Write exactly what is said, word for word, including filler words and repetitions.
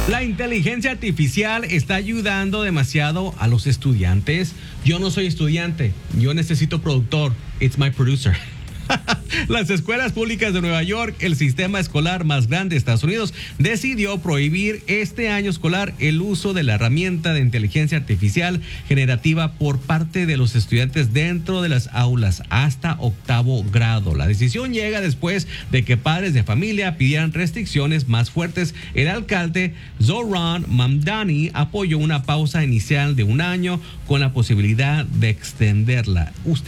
La inteligencia artificial está ayudando demasiado a los estudiantes. Yo no soy estudiante, yo necesito productor. It's my producer. Las escuelas públicas de Nueva York, el sistema escolar más grande de Estados Unidos, decidió prohibir este año escolar el uso de la herramienta de inteligencia artificial generativa por parte de los estudiantes dentro de las aulas hasta octavo grado. La decisión llega después de que padres de familia pidieran restricciones más fuertes. El alcalde Zohran Mamdani apoyó una pausa inicial de un año con la posibilidad de extenderla. Usted